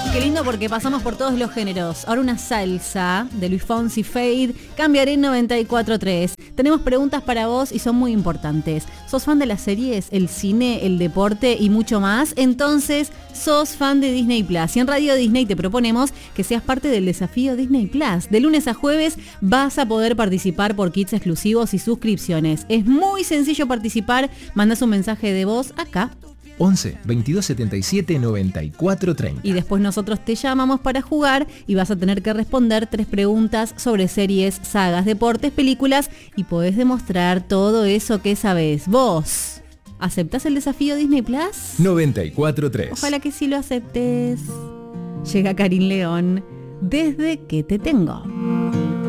Qué lindo porque pasamos por todos los géneros. Ahora una salsa de Luis Fonsi, Fade, Cambiaré 94.3. Tenemos preguntas para vos y son muy importantes. ¿Sos fan de las series, el cine, el deporte y mucho más? Entonces, sos fan de Disney Plus. Y en Radio Disney te proponemos que seas parte del desafío Disney Plus. De lunes a jueves vas a poder participar por kits exclusivos y suscripciones. Es muy sencillo participar. Mandás un mensaje de voz acá. 11 22 77 94 30. Y después nosotros te llamamos para jugar y vas a tener que responder 3 preguntas sobre series, sagas, deportes, películas y podés demostrar todo eso que sabés. ¿Vos aceptás el desafío Disney Plus? 94.3. Ojalá que sí lo aceptes. Llega Karin León, Desde que te tengo.